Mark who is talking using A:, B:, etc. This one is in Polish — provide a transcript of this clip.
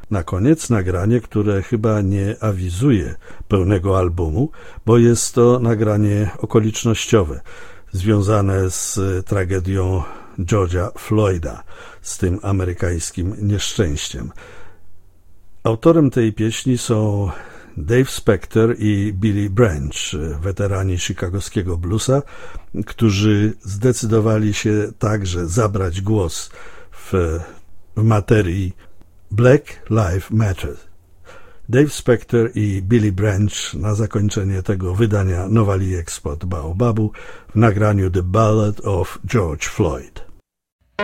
A: Na koniec nagranie, które chyba nie awizuje pełnego albumu, bo jest to nagranie okolicznościowe, związane z tragedią George'a Floyda, z tym amerykańskim nieszczęściem. Autorem tej pieśni są Dave Spector i Billy Branch, weterani chicagowskiego bluesa, którzy zdecydowali się także zabrać głos w materii Black Lives Matter. Dave Spector i Billy Branch na zakończenie tego wydania Nowali Export Baobabu w nagraniu The Ballad of George Floyd.